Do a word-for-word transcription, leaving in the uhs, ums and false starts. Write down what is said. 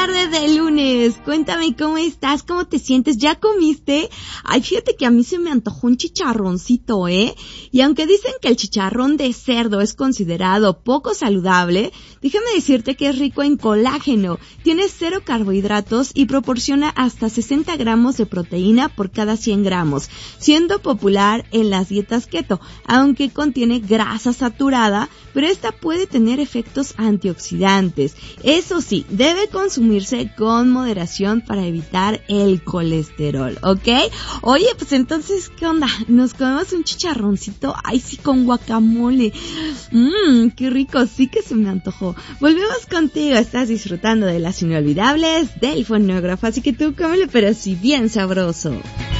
tarde de lunes. Cuéntame cómo estás, cómo te sientes, ¿ya comiste? Ay, fíjate que a mí se me antojó un chicharroncito, ¿eh? Y aunque dicen que el chicharrón de cerdo es considerado poco saludable, déjame decirte que es rico en colágeno, tiene cero carbohidratos y proporciona hasta sesenta gramos de proteína por cada cien gramos, siendo popular en las dietas keto, aunque contiene grasa saturada, pero esta puede tener efectos antioxidantes. Eso sí, debe consumirse con moderación para evitar el colesterol, ¿ok? Oye, pues entonces, ¿qué onda? ¿Nos comemos un chicharroncito? Ay, sí, con guacamole. Mmm, qué rico, sí que se me antojó. Volvemos contigo, estás disfrutando de las inolvidables del fonógrafo, así que tú cómelo, pero sí bien sabroso.